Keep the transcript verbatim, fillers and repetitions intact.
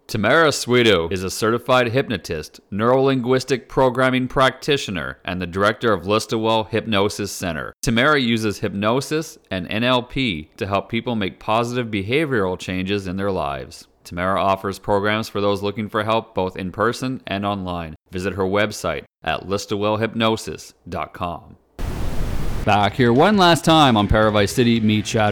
Tamara Sweeto is a certified hypnotist, neurolinguistic programming practitioner, and the director of Listowel Hypnosis Center. Tamara uses hypnosis and N L P to help people make positive behavioral changes in their lives. Tamara offers programs for those looking for help both in person and online. Visit her website at listowel hypnosis dot com. Back here one last time on Paradise City Meet Chat.